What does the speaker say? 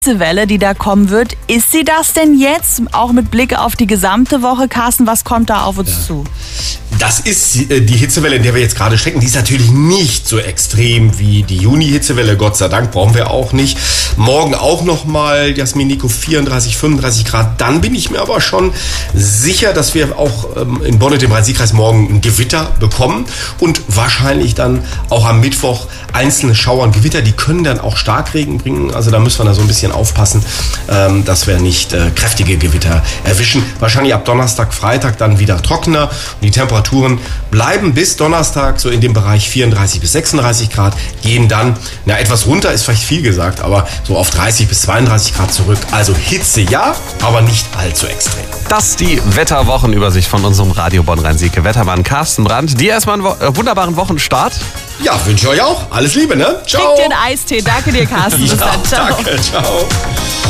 Welle, die da kommen wird. Ist sie das denn jetzt? Auch mit Blick auf die gesamte Woche, Carsten, was kommt da auf uns zu? Das ist die Hitzewelle, in der wir jetzt gerade stecken. Die ist natürlich nicht so extrem wie die Juni-Hitzewelle. Gott sei Dank, brauchen wir auch nicht. Morgen auch nochmal, Jasmin, Nico, 34, 35 Grad. Dann bin ich mir aber schon sicher, dass wir auch in Bonn und dem Rhein-Sieg-Kreis morgen ein Gewitter bekommen. Und wahrscheinlich dann auch am Mittwoch einzelne Schauer und Gewitter. Die können dann auch Starkregen bringen. Also da müssen wir da so ein bisschen aufpassen, dass wir nicht kräftige Gewitter erwischen. Wahrscheinlich ab Donnerstag, Freitag dann wieder trockener. Und die Temperaturen bleiben bis Donnerstag so in dem Bereich 34 bis 36 Grad, gehen dann, etwas runter ist vielleicht viel gesagt, aber so auf 30 bis 32 Grad zurück. Also Hitze ja, aber nicht allzu extrem. Das ist die Wetterwochenübersicht von unserem Radio Bonn-Rhein-Sieg Wettermann Carsten Brandt. Dir erstmal einen wunderbaren Wochenstart. Ja, wünsche ich euch auch. Alles Liebe, ne? Ciao. Trink dir einen Eistee. Danke dir, Carsten. Bis dann. Ciao. Danke, ciao.